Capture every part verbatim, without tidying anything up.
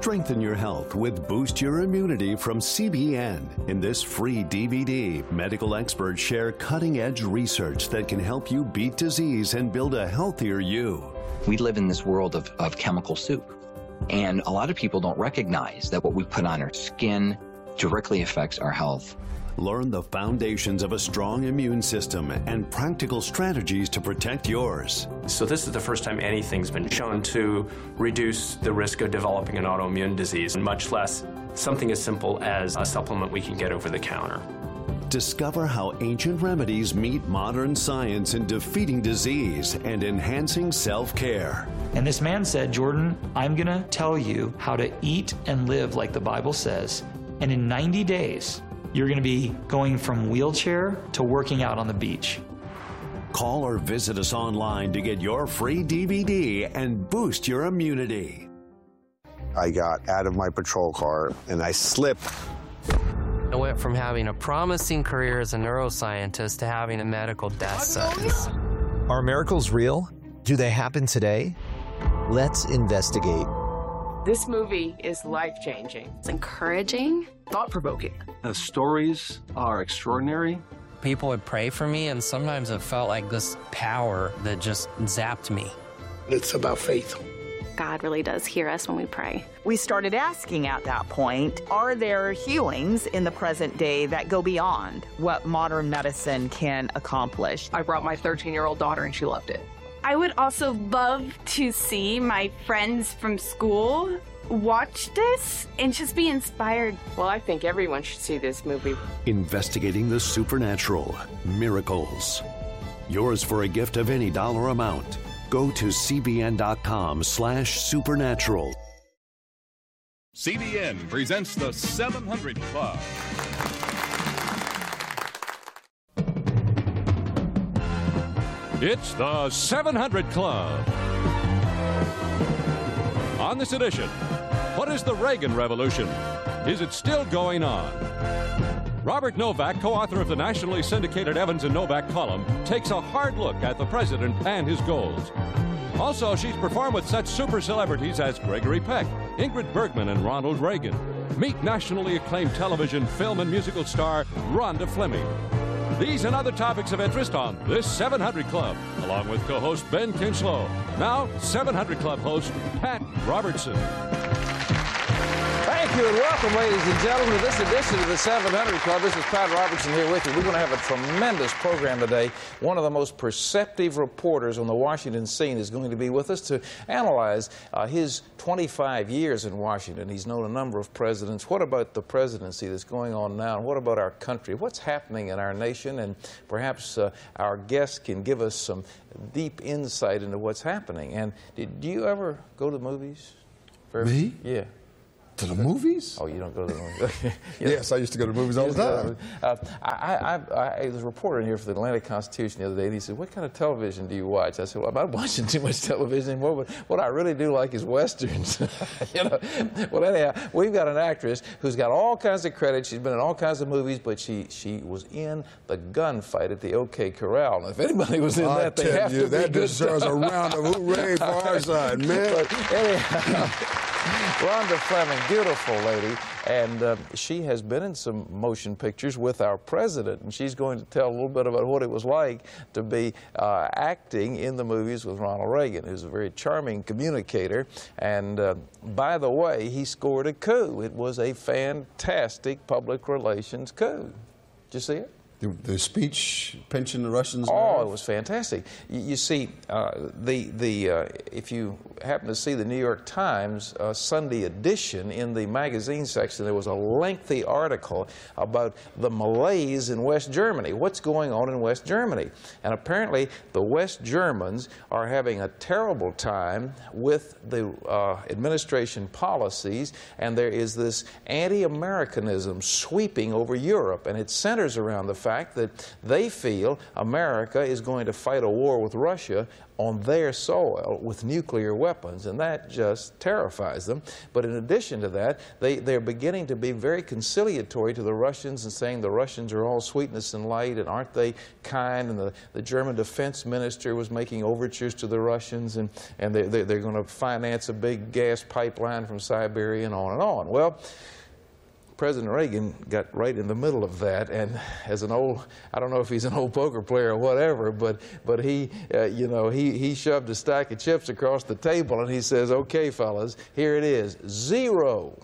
Strengthen your health with Boost Your Immunity from C B N. In this free D V D, medical experts share cutting-edge research that can help you beat disease and build a healthier you. We live in this world of, of chemical soup, and a lot of people don't recognize that what we put on our skin directly affects our health. Learn the foundations of a strong immune system and practical strategies to protect yours. So this is the first time anything's been shown to reduce the risk of developing an autoimmune disease, and much less something as simple as a supplement we can get over the counter. Discover how ancient remedies meet modern science in defeating disease and enhancing self-care. And this man said, Jordan, I'm going to tell you how to eat and live like the Bible says, and in ninety days, you're going to be going from wheelchair to working out on the beach. Call or visit us online to get your free D V D and boost your immunity. I got out of my patrol car and I slipped. I went from having a promising career as a neuroscientist to having a medical death sentence. Are miracles real? Do they happen today? Let's investigate. This movie is life-changing. It's encouraging. Thought-provoking. The stories are extraordinary. People would pray for me, and sometimes it felt like this power that just zapped me. It's about faith. God really does hear us when we pray. We started asking at that point, are there healings in the present day that go beyond what modern medicine can accomplish? I brought my thirteen-year-old daughter, and she loved it. I would also love to see my friends from school watch this and just be inspired. Well, I think everyone should see this movie. Investigating the supernatural, miracles. Yours for a gift of any dollar amount. Go to cbn.com slash supernatural. C B N presents the seven hundred Club. It's the seven hundred Club. On this edition, what is the Reagan Revolution? Is it still going on? Robert Novak, co-author of the nationally syndicated Evans and Novak column, takes a hard look at the president and his goals. Also, she's performed with such super celebrities as Gregory Peck, Ingrid Bergman, and Ronald Reagan. Meet nationally acclaimed television, film, and musical star Rhonda Fleming. These and other topics of interest on this seven hundred Club, along with co-host Ben Kinchlow. Now, seven hundred Club host Pat Robertson. Thank you and welcome, ladies and gentlemen, to this edition of the seven hundred Club. This is Pat Robertson here with you. We're going to have a tremendous program today. One of the most perceptive reporters on the Washington scene is going to be with us to analyze uh, his twenty-five years in Washington. He's known a number of presidents. What about the presidency that's going on now? And what about our country? What's happening in our nation? And perhaps uh, our guest can give us some deep insight into what's happening. And did do you ever go to the movies? Me? Yeah. To the movies? Oh, you don't go to the movies? Yes, I used to go to the movies all the time. Uh, I, I, I, I was a reporter in here for the Atlanta Constitution the other day, and he said, what kind of television do you watch? I said, well, I'm not watching too much television anymore, but what I really do like is Westerns. you know? Well, anyhow, we've got an actress who's got all kinds of credit. She's been in all kinds of movies, but she, she was in the gunfight at the OK Corral. Now, if anybody was in I that, they have you, to that be good deserves stuff. a round of hooray for our side, man. But anyhow, Rhonda Fleming, beautiful lady, and uh, she has been in some motion pictures with our president, and she's going to tell a little bit about what it was like to be uh, acting in the movies with Ronald Reagan, who's a very charming communicator. And uh, by the way, he scored a coup. It was a fantastic public relations coup. Did you see it? The, the speech pinching the Russians. Oh, it was fantastic. You, you see, uh, the the uh, if you happen to see the New York Times uh, Sunday edition, in the magazine section, there was a lengthy article about the malaise in West Germany. What's going on in West Germany? And apparently, the West Germans are having a terrible time with the uh, administration policies, and there is this anti-Americanism sweeping over Europe, and it centers around the fact fact that they feel America is going to fight a war with Russia on their soil with nuclear weapons, and that just terrifies them. But in addition to that, they, they're beginning to be very conciliatory to the Russians and saying the Russians are all sweetness and light, and aren't they kind, and the, the German defense minister was making overtures to the Russians, and, and they, they, they're going to finance a big gas pipeline from Siberia, and on and on. Well, President Reagan got right in the middle of that, and as an old, I don't know if he's an old poker player or whatever, but but he, uh, you know, he, he shoved a stack of chips across the table, and he says, okay, fellas, here it is, zero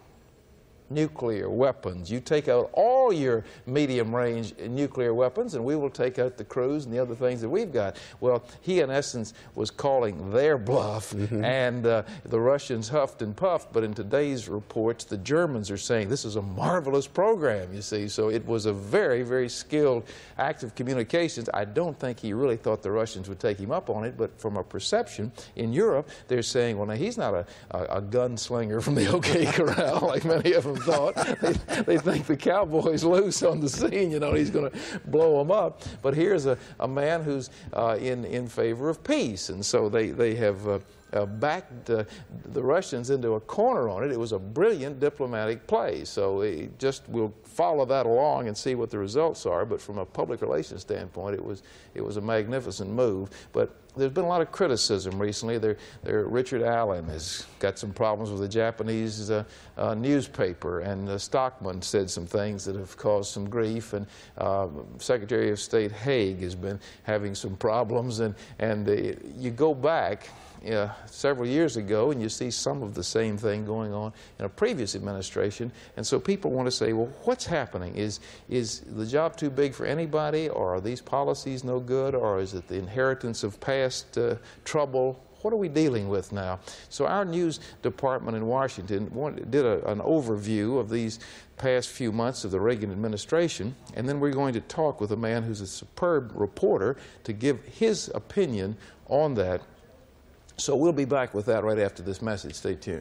nuclear weapons. You take out all your medium-range nuclear weapons, and we will take out the cruise and the other things that we've got. Well, he, in essence, was calling their bluff, mm-hmm. and uh, the Russians huffed and puffed, but in today's reports, the Germans are saying this is a marvelous program, you see. So it was a very, very skilled act of communications. I don't think he really thought the Russians would take him up on it, but from a perception in Europe, they're saying, well, now, he's not a, a, a gunslinger from the OK Corral like many of them thought. They, they think the cowboy's loose on the scene, you know, he's going to blow them up. But here's a, a man who's uh, in, in favor of peace, and so they, they have uh, uh, backed uh, the Russians into a corner on it. It was a brilliant diplomatic play, so it just we'll follow that along and see what the results are. But from a public relations standpoint, it was, it was a magnificent move. But there's been a lot of criticism recently. There, there, Richard Allen has got some problems with the Japanese uh, uh, newspaper, and uh, Stockman said some things that have caused some grief, and uh, Secretary of State Haig has been having some problems, and, and uh, you go back uh, several years ago and you see some of the same thing going on in a previous administration, and so people want to say, well, what's happening? Is, is the job too big for anybody, or are these policies no good, or is it the inheritance of past uh, trouble? What are we dealing with now? So our news department in Washington did a, an overview of these past few months of the Reagan administration, and then we're going to talk with a man who's a superb reporter to give his opinion on that. So we'll be back with that right after this message. Stay tuned.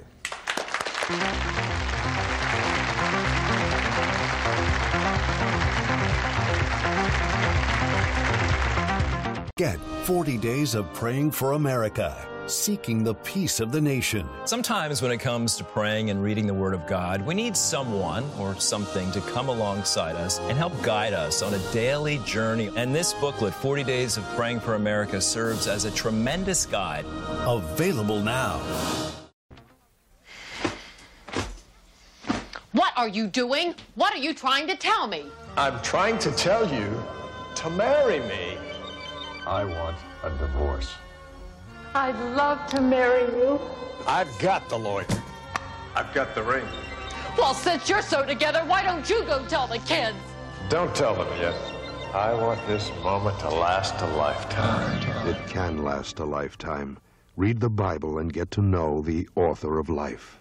Get forty days of praying for America, seeking the peace of the nation. Sometimes when it comes to praying and reading the Word of God, we need someone or something to come alongside us and help guide us on a daily journey. And this booklet, forty days of Praying for America, serves as a tremendous guide. Available now. What are you doing? What are you trying to tell me? I'm trying to tell you to marry me. I want a divorce. I'd love to marry you. I've got the lawyer. I've got the ring. Well, since you're so together, why don't you go tell the kids? Don't tell them yet. I want this moment to last a lifetime. It can last a lifetime. Read the Bible and get to know the author of life.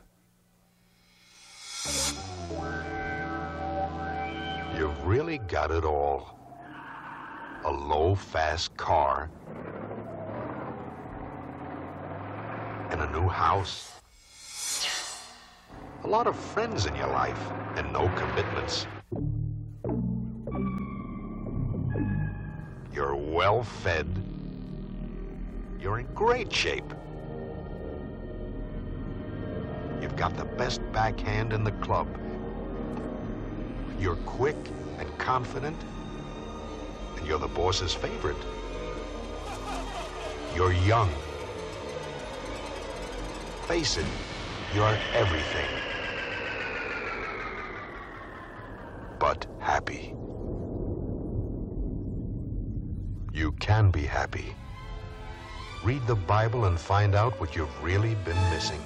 You've really got it all. A low, fast car, and a new house. A lot of friends in your life, and no commitments. You're well fed. You're in great shape. You've got the best backhand in the club. You're quick and confident. And you're the boss's favorite. You're young. Face it, you're everything. But happy. You can be happy. Read the Bible and find out what you've really been missing.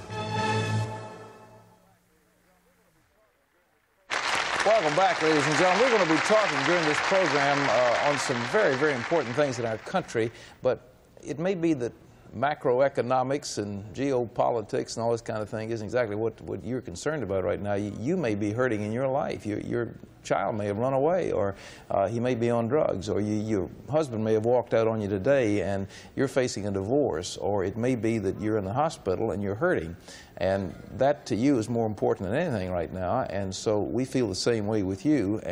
Welcome back, ladies and gentlemen. We're going to be talking during this program uh, on some very, very important things in our country, but it may be that macroeconomics and geopolitics and all this kind of thing isn't exactly what, what you're concerned about right now. You, you may be hurting in your life. Your, your child may have run away, or uh, he may be on drugs, or you, your husband may have walked out on you today and you're facing a divorce, or it may be that you're in the hospital and you're hurting. And that to you is more important than anything right now, and so we feel the same way with you. And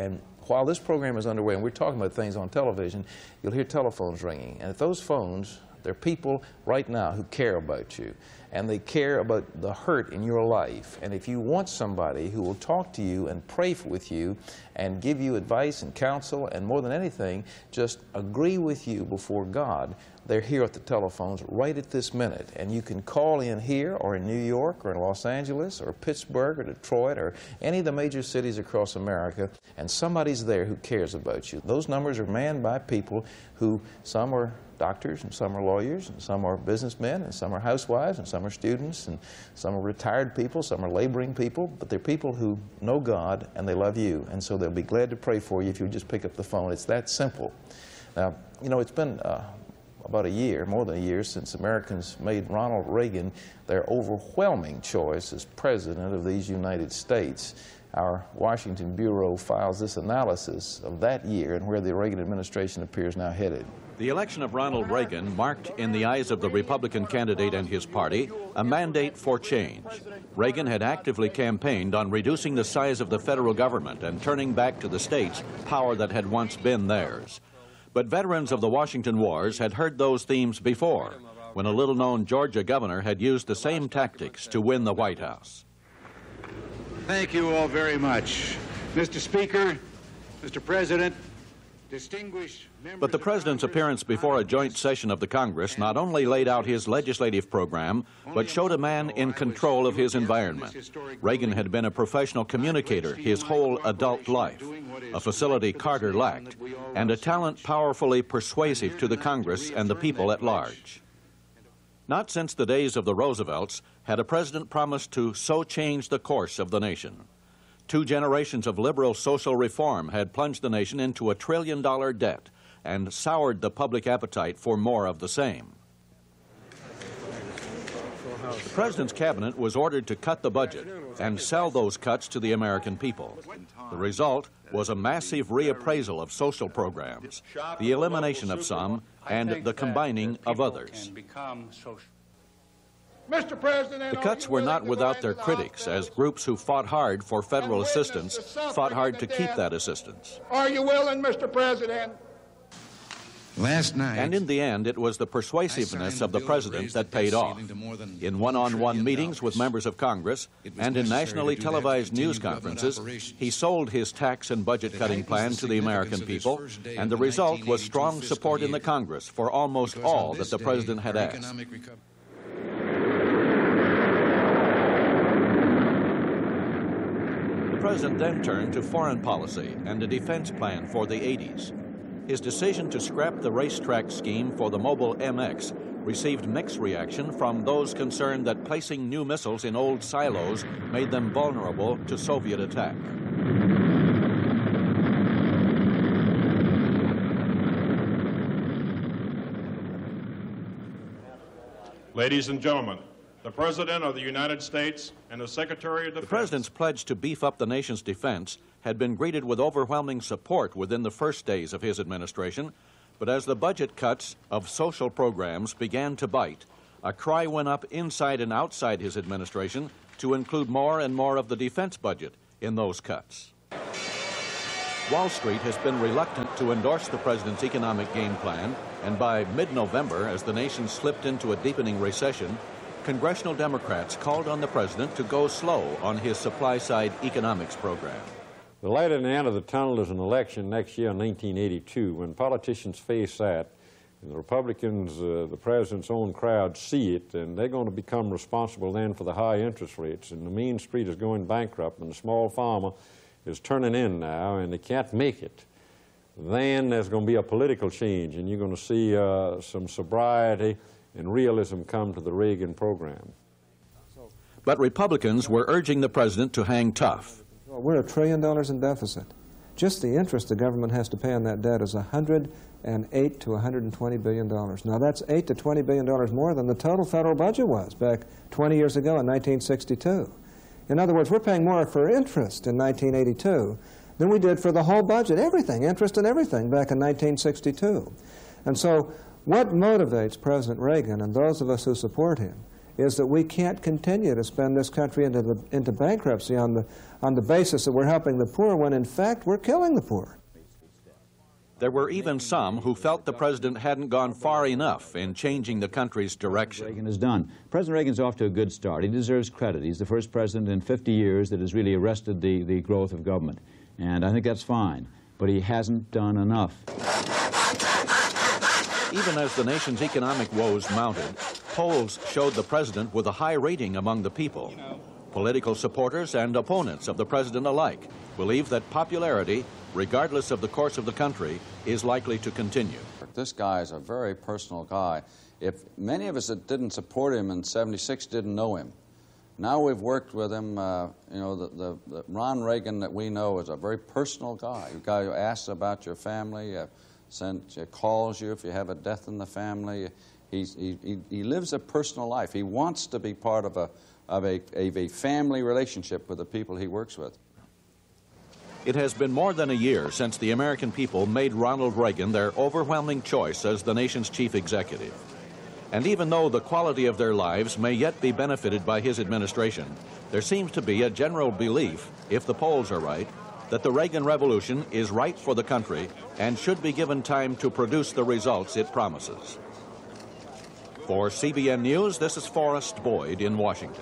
while this program is underway and we're talking about things on television, you'll hear telephones ringing. And at those phones, there are people right now who care about you, and they care about the hurt in your life. And if you want somebody who will talk to you and pray with you and give you advice and counsel, and more than anything, just agree with you before God, they're here at the telephones right at this minute. And you can call in here or in New York or in Los Angeles or Pittsburgh or Detroit or any of the major cities across America, and somebody's there who cares about you. Those numbers are manned by people who, some are doctors and some are lawyers and some are businessmen and some are housewives and some are students and some are retired people, some are laboring people, but they're people who know God and they love you, and so they'll be glad to pray for you if you just pick up the phone. It's that simple. Now, you know, it's been uh, about a year, more than a year, since Americans made Ronald Reagan their overwhelming choice as President of these United States. Our Washington Bureau files this analysis of that year and where the Reagan administration appears now headed. The election of Ronald Reagan marked, in the eyes of the Republican candidate and his party, a mandate for change. Reagan had actively campaigned on reducing the size of the federal government and turning back to the states power that had once been theirs. But veterans of the Washington Wars had heard those themes before, when a little-known Georgia governor had used the same tactics to win the White House. Thank you all very much. Mister Speaker, Mister President, distinguished members. But the president's appearance before a joint session of the Congress not only laid out his legislative program, but showed a man in control of his environment. Reagan had been a professional communicator his whole adult life, a facility Carter lacked, and a talent powerfully persuasive to the Congress and the people at large. Not since the days of the Roosevelts had a president promised to so change the course of the nation. Two generations of liberal social reform had plunged the nation into a trillion-dollar debt and soured the public appetite for more of the same. The president's cabinet was ordered to cut the budget and sell those cuts to the American people. The result was a massive reappraisal of social programs, the elimination of some, and the combining of others. Mister President, the cuts were not without their critics, as groups who fought hard for federal assistance fought hard to keep that assistance. Are you willing, Mister President? Last night, and in the end, it was the persuasiveness of the president that paid off. In one-on-one meetings with members of Congress and in nationally televised news conferences, he sold his tax and budget-cutting plan to the American people, and the result was strong support in the Congress for almost all that the president had asked. The president then turned to foreign policy and a defense plan for the eighties. His decision to scrap the racetrack scheme for the mobile M X received mixed reaction from those concerned that placing new missiles in old silos made them vulnerable to Soviet attack. Ladies and gentlemen, the President of the United States and the Secretary of Defense. The President's pledge to beef up the nation's defense had been greeted with overwhelming support within the first days of his administration, but as the budget cuts of social programs began to bite, a cry went up inside and outside his administration to include more and more of the defense budget in those cuts. Wall Street has been reluctant to endorse the President's economic game plan, and by mid-November, as the nation slipped into a deepening recession, congressional Democrats called on the President to go slow on his supply-side economics program. The light at the end of the tunnel is an election next year in nineteen eighty-two. When politicians face that, and the Republicans, uh, the President's own crowd, see it, and they're going to become responsible then for the high interest rates. And the Main Street is going bankrupt, and the small farmer is turning in now, and they can't make it. Then there's going to be a political change, and you're going to see uh, some sobriety and realism come to the Reagan program. But Republicans were urging the President to hang tough. We're a trillion dollars in deficit. Just the interest the government has to pay on that debt is one hundred eight to one hundred twenty billion dollars. Now that's eight to twenty billion dollars more than the total federal budget was back twenty years ago in nineteen sixty-two. In other words, we're paying more for interest in nineteen eighty-two than we did for the whole budget, everything, interest and everything, back in nineteen sixty-two. And so what motivates President Reagan and those of us who support him is that we can't continue to spend this country into, the, into bankruptcy on the, on the basis that we're helping the poor when, in fact, we're killing the poor. There were even some who felt the president hadn't gone far enough in changing the country's direction. Reagan has done. President Reagan's off to a good start. He deserves credit. He's the first president in fifty years that has really arrested the, the growth of government. And I think that's fine. But he hasn't done enough. Even as the nation's economic woes mounted, polls showed the president with a high rating among the people. Political supporters and opponents of the president alike believe that popularity, regardless of the course of the country, is likely to continue. This guy is a very personal guy. If many of us that didn't support him in seventy-six didn't know him, now we've worked with him. Uh, you know, the, the, the Ron Reagan that we know is a very personal guy. A guy who asks about your family, uh, sends, uh, calls you if you have a death in the family. He's, he, he, he lives a personal life. He wants to be part of a of a, of a family relationship with the people he works with. It has been more than a year since the American people made Ronald Reagan their overwhelming choice as the nation's chief executive. And even though the quality of their lives may yet be benefited by his administration, there seems to be a general belief, if the polls are right, that the Reagan Revolution is right for the country and should be given time to produce the results it promises. For C B N News, this is Forrest Boyd in Washington.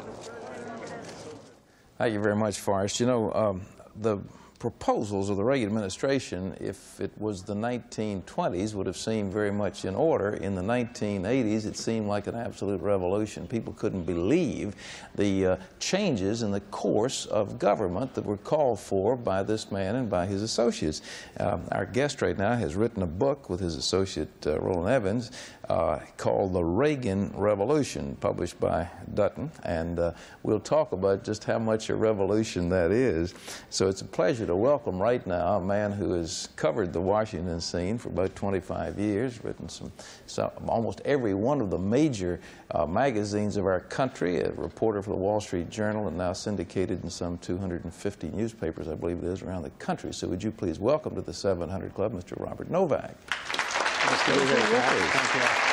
Thank you very much, Forrest. You know, um, the proposals of the Reagan administration, if it was the nineteen twenties, would have seemed very much in order. In the nineteen eighties, it seemed like an absolute revolution. People couldn't believe the uh, changes in the course of government that were called for by this man and by his associates. Uh, our guest right now has written a book with his associate, uh, Roland Evans, uh, called The Reagan Revolution, published by Dutton, and uh, we'll talk about just how much a revolution that is. So it's a pleasure to welcome right now a man who has covered the Washington scene for about twenty-five years, written some, some almost every one of the major uh, magazines of our country, a reporter for the Wall Street Journal, and now syndicated in some two hundred fifty newspapers, I believe it is, around the country. So would you please welcome to the seven hundred Club, Mister Robert Novak. Nice to be here. Thank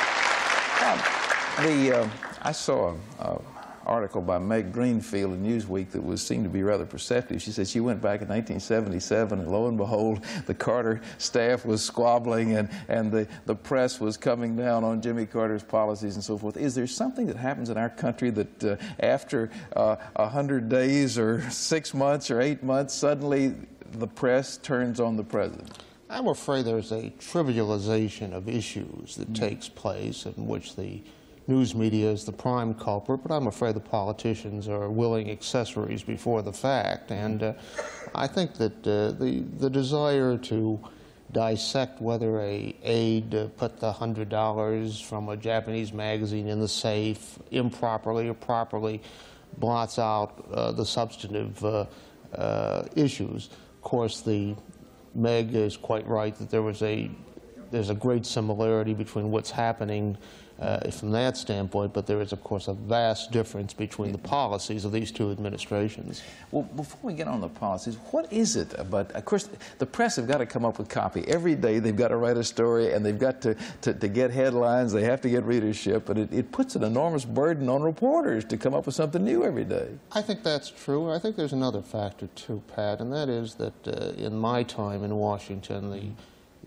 you. Um, the, uh, I saw a, a article by Meg Greenfield in Newsweek that was seemed to be rather perceptive. She said she went back in nineteen seventy-seven, and lo and behold, the Carter staff was squabbling, and, and the, the press was coming down on Jimmy Carter's policies and so forth. Is there something that happens in our country that uh, after uh, a hundred days or six months or eight months, suddenly the press turns on the president? I'm afraid there's a trivialization of issues that takes place in which the news media is the prime culprit, but I'm afraid the politicians are willing accessories before the fact. And uh, I think that uh, the, the desire to dissect whether a aide uh, put the one hundred dollars from a Japanese magazine in the safe improperly or properly blots out uh, the substantive uh, uh, issues. Of course, the Meg is quite right that there was a there's a great similarity between what's happening uh, from that standpoint, but there is, of course, a vast difference between the policies of these two administrations. Well, before we get on the policies, what is it about, of course, the press have got to come up with copy. Every day they've got to write a story, and they've got to, to, to get headlines, they have to get readership, but it, it puts an enormous burden on reporters to come up with something new every day. I think that's true. I think there's another factor, too, Pat, and that is that uh, in my time in Washington, the